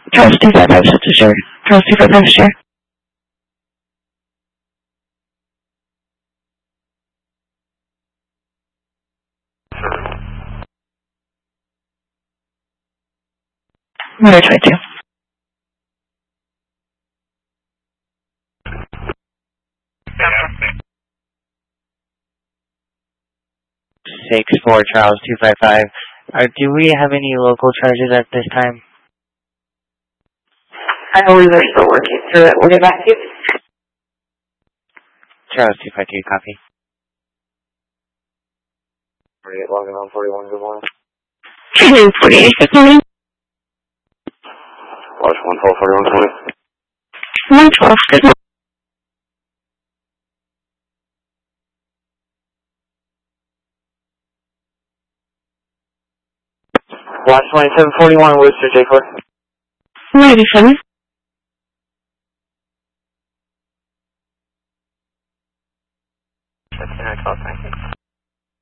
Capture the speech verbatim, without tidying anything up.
Charles two five five, set to share. Charles two five five, share. Another twenty-two. Six four Charles two five five. Uh, do we have any local charges at this time? I believe they're still working through it. We'll get back to you. Charles two five three, copy. forty-eight, logging on forty-one, good morning. forty-eight, good morning. Watch one twelve, forty-one, twenty. one twelve, good morning. Watch twenty-seven forty-one, Worcester, J four. ninety-seven. That's ten o'clock, thank you.